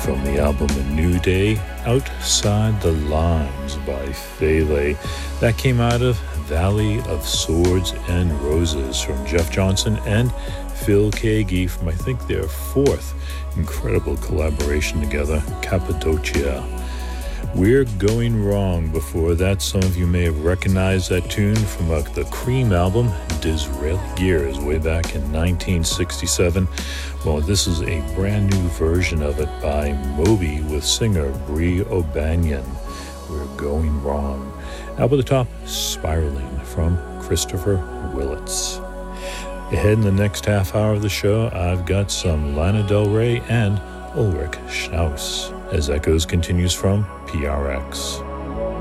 from the album A New Day, Outside the Lines by Fele. That came out of Valley of Swords and Roses from Jeff Johnson and Phil Keaggy from, I think, their fourth incredible collaboration together, Cappadocia. We're Going Wrong. Before that, some of you may have recognized that tune from the Cream album, Disraeli Gears, way back in 1967. Well, this is a brand new version of it by Moby with singer Brie O'Banion. We're Going Wrong. Up at the top, Spiraling from Christopher Willits. Ahead in the next half hour of the show, I've got some Lana Del Rey and Ulrich Schnauz as Echoes continues from PRX.